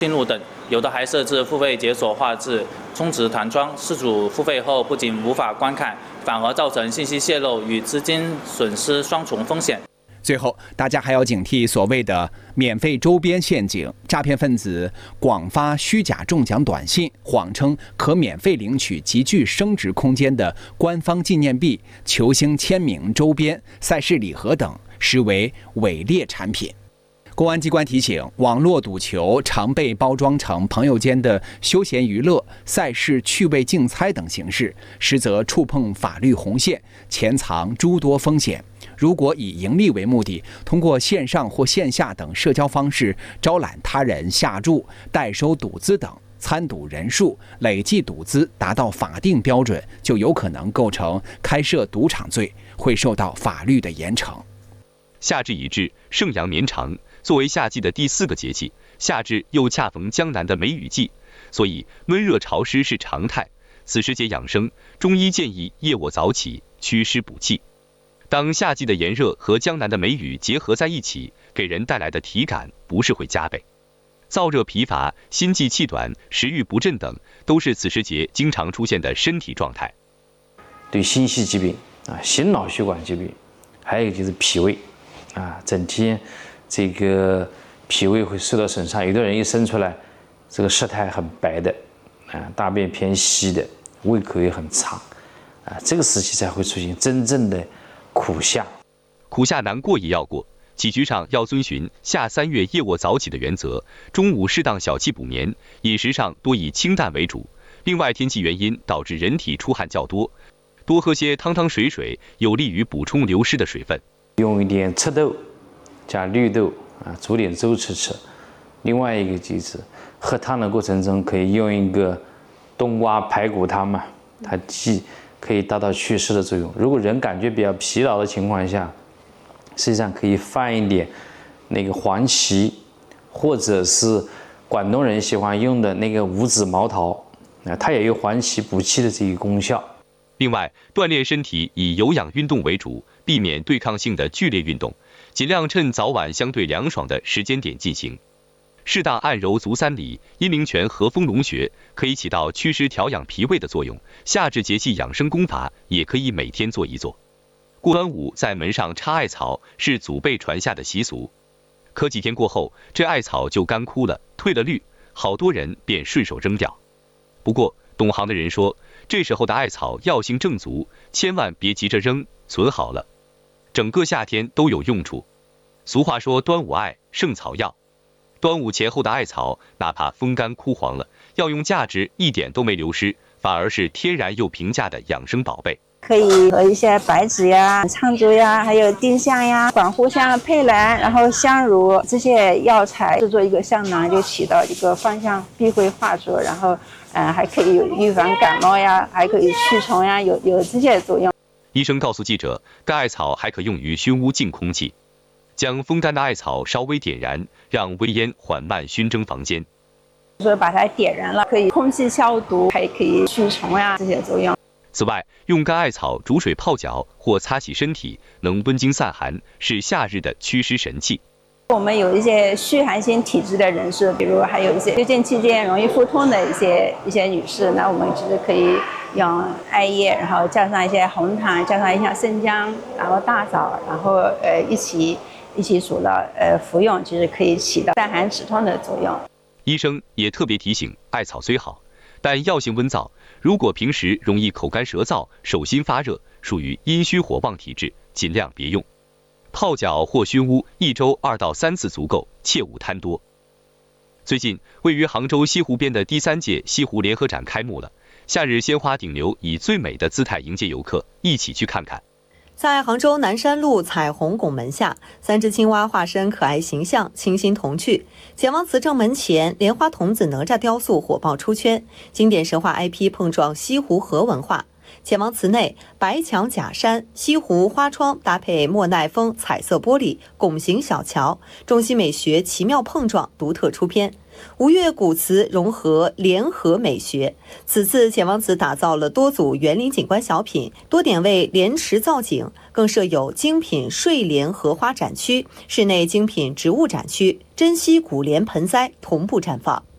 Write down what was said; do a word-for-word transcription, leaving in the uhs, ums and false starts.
进入等，有的还设置付费解锁画质、充值弹窗，事主付费后不仅无法观看，反而造成信息泄露与资金损失双重风险。 最后，大家还要警惕所谓的免费周边陷阱，诈骗分子广发虚假中奖短信，谎称可免费领取极具升值空间的官方纪念币、球星签名周边、赛事礼盒等，实为伪劣产品。公安机关提醒，网络赌球常被包装成朋友间的休闲娱乐、赛事趣味竞猜等形式，实则触碰法律红线，潜藏诸多风险。如果以盈利为目的，通过线上或线下等社交方式招揽他人下注、代收赌资等，参赌人数、累计赌资达到法定标准，就有可能构成开设赌场罪，会受到法律的严惩。 夏至已至，盛阳绵长。作为夏季的第四个节气，夏至又恰逢江南的梅雨季，所以闷热潮湿是常态。此时节养生，中医建议夜卧早起，祛湿补气。当夏季的炎热和江南的梅雨结合在一起，给人带来的体感不适会加倍。燥热疲乏、心悸气短、食欲不振等，都是此时节经常出现的身体状态。 对心系疾病啊、心脑血管疾病，还有就是脾胃啊，整体这个脾胃会受到损伤。有的人一生出来，这个舌苔很白的啊，大便偏稀的，胃口也很差啊，这个时期才会出现真正的苦夏。 苦夏难过也要过，起居上要遵循夏三月夜卧早起的原则，中午适当小憩补眠，饮食上多以清淡为主。另外，天气原因导致人体出汗较多，多喝些汤汤水水，有利于补充流失的水分。 用一点赤豆加绿豆啊，煮点粥吃吃。另外一个就是喝汤的过程中，可以用一个冬瓜排骨汤嘛，它既可以达到祛湿的作用。如果人感觉比较疲劳的情况下，实际上可以放一点那个黄芪，或者是广东人喜欢用的那个五子毛桃啊，它也有黄芪补气的这个功效。 另外，锻炼身体以有氧运动为主，避免对抗性的剧烈运动，尽量趁早晚相对凉爽的时间点进行。适当按揉足三里、阴陵泉和丰隆穴，可以起到祛湿调养脾胃的作用。夏至节气养生功法也可以每天做一做。过端午在门上插艾草是祖辈传下的习俗，可几天过后，这艾草就干枯了，褪了绿，好多人便顺手扔掉。不过，懂行的人说，这时候的艾草药性正足，千万别急着扔，存好了，整个夏天都有用处。俗话说端午艾，胜草药。端午前后的艾草，哪怕风干枯黄了，药用价值一点都没流失，反而是天然又平价的养生宝贝。 可以和一些白芷呀、苍术呀，还有丁香呀、广藿香、佩兰，然后香茹这些药材制作一个香囊，就起到一个芳香避秽化作，然后呃还可以有预防感冒呀，还可以驱虫呀，有有这些作用。 医生告诉记者，干艾草还可用于熏污净空气，将风干的艾草稍微点燃，让微烟缓慢熏蒸房间。 说把它点燃了，可以空气消毒，还可以驱虫呀这些作用。 此外，用干艾草煮水泡脚或擦洗身体，能温经散寒，是夏日的祛湿神器。 我们有一些虚寒性体质的人士，比如还有一些月经期间容易腹痛的一些一些女士，那我们就是可以用艾叶，然后加上一些红糖，加上一些生姜，然后大枣，然后呃一起一起煮了呃服用，就是可以起到散寒止痛的作用。 医生也特别提醒，艾草虽好，但药性温燥，如果平时容易口干舌燥、手心发热，属于阴虚火旺体质，尽量别用。泡脚或熏污，一周二到三次足够，切勿贪多。最近，位于杭州西湖边的第三届西湖联合展开幕了，夏日鲜花顶流以最美的姿态迎接游客，一起去看看。 在杭州南山路彩虹拱门下，三只青蛙化身可爱形象，清新童趣。钱王祠正门前，莲花童子哪吒雕塑火爆出圈，经典神话 I P 碰撞西湖河文化。钱王祠内，白墙假山、西湖花窗搭配莫奈风彩色玻璃拱形小桥，中西美学奇妙碰撞，独特出片。吴越古祠融合联合美学，此次钱王祠打造了多组园林景观小品，多点位莲池造景，更设有精品睡莲荷花展区、室内精品植物展区，珍稀古莲盆栽同步绽放。